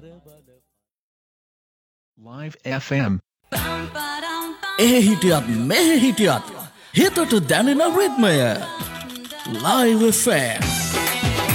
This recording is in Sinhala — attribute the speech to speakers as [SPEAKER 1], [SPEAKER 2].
[SPEAKER 1] Live FM.
[SPEAKER 2] එහි හිටියත් මෙහි හිටියත් හිතට දැනෙන රිද්මය Live FM.